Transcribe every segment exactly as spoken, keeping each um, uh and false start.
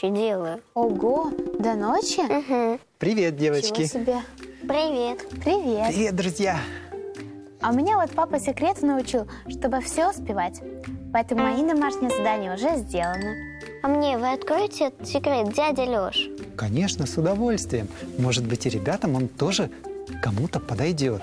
ночи делаю. Ого, до ночи? Угу. Привет, девочки. Ничего себе. Привет. Привет. Привет, друзья. А у меня вот папа секрету научил, чтобы все успевать. Поэтому мои домашние задания уже сделаны. А мне вы откроете этот секрет, дядя Лёш? Конечно, с удовольствием. Может быть, и ребятам он тоже кому-то подойдет.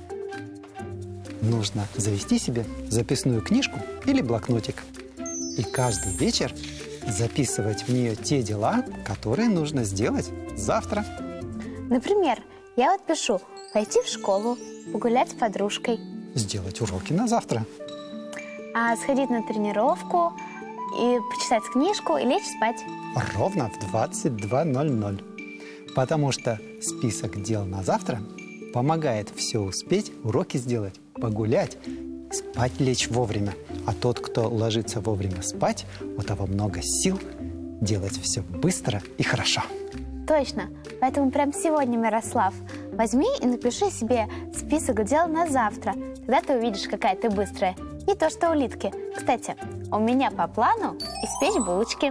Нужно завести себе записную книжку или блокнотик. И каждый вечер записывать в нее те дела, которые нужно сделать завтра. Например, я вот пишу пойти в школу, погулять с подружкой, Сделать уроки на завтра. а сходить на тренировку и почитать книжку и лечь спать. Ровно в двадцать два ноль ноль. Потому что список дел на завтра помогает все успеть, уроки сделать, погулять, спать лечь вовремя. А тот, кто ложится вовремя спать, у того много сил делать все быстро и хорошо. Точно. Поэтому прямо сегодня, Мирослав, возьми и напиши себе список дел на завтра. Тогда ты увидишь, какая ты быстрая. Не то что улитки. Кстати, у меня по плану испечь булочки.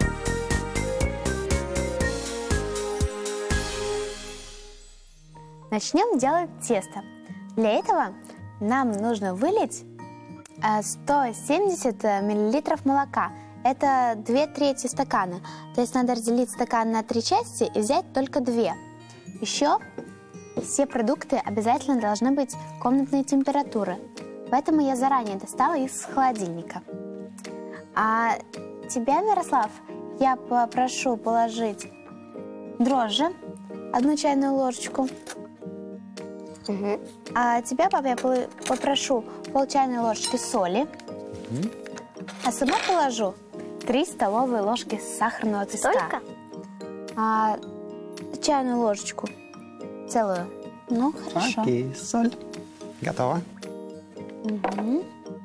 Начнем делать тесто. Для этого нам нужно вылить э, сто семьдесят миллилитров молока. Это две трети стакана. То есть надо разделить стакан на три части и взять только две. Еще все продукты обязательно должны быть комнатной температуры. Поэтому я заранее достала из холодильника. А тебя, Мирослав, я попрошу положить дрожжи, одну чайную ложечку. Угу. А тебя, папа, я попрошу пол чайной ложечки соли. Угу. А сама положу три столовые ложки сахарного песка. Столько? А, чайную ложечку целую. Ну, хорошо. Окей, соль. Готово. Угу.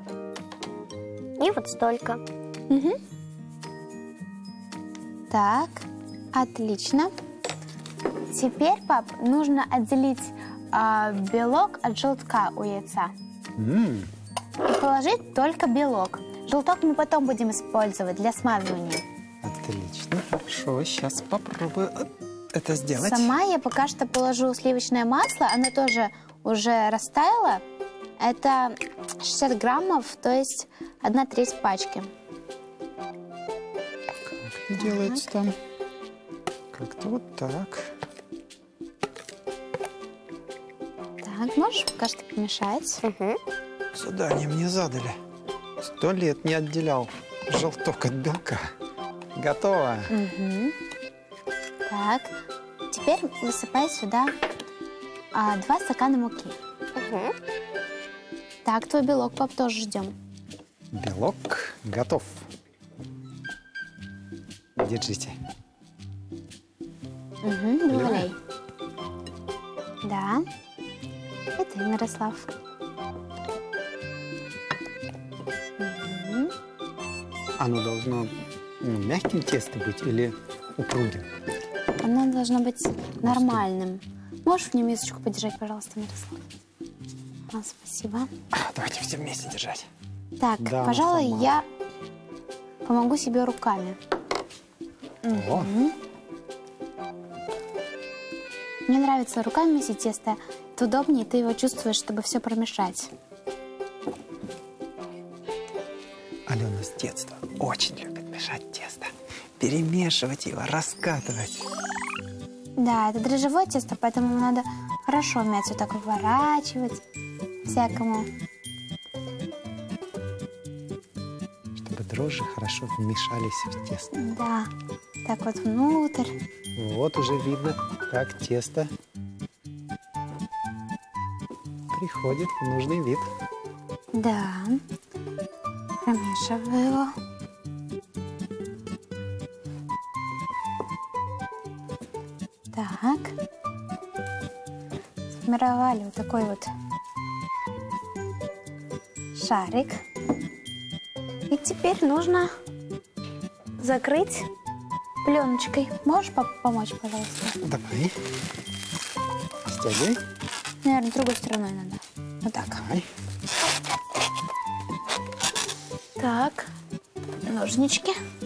И вот столько. Угу. Так, отлично. Теперь, пап, нужно отделить а, белок от желтка у яйца. М-м. И положить только белок. Желток мы потом будем использовать для смазывания. Отлично, хорошо. Сейчас попробую это сделать. Сама я пока что положу сливочное масло. Оно тоже уже растаяло. Это шестьдесят граммов, то есть одна треть пачки. Как это делается там? Как-то вот так. Так, можешь пока что помешать. Угу. Задание мне задали. Сто лет не отделял желток от белка. Готово. Угу. Так, теперь высыпай сюда а, два стакана муки. Угу. Так, твой белок, пап, тоже ждем. Белок готов. Держите. Угу, добавляй. Да. Это Мирослав. Угу. Оно должно ну, мягким тесто быть или упругим? Оно должно быть нормальным. Можешь мне мисочку подержать, пожалуйста, Мирослав? А, спасибо. Давайте все вместе держать. Так, Да, пожалуй, сама. я помогу себе руками. О, Мгм. Мне нравится руками месить тесто. Это удобнее, ты его чувствуешь, чтобы все промешать. Алена с детства очень любит мешать тесто. Перемешивать его, раскатывать. Да, это дрожжевое тесто, поэтому ему надо хорошо мять, вот так выворачивать всякому. Чтобы дрожжи хорошо вмешались в тесто. Да, так вот внутрь. Вот уже видно, как тесто приходит в нужный вид. Да, промешиваю его. Так, сформировали вот такой вот шарик. И теперь нужно закрыть пленочкой. Можешь папа помочь, пожалуйста? Давай. Стягивай. Наверное, другой стороной надо. Вот так. Давай. Так, ножнички.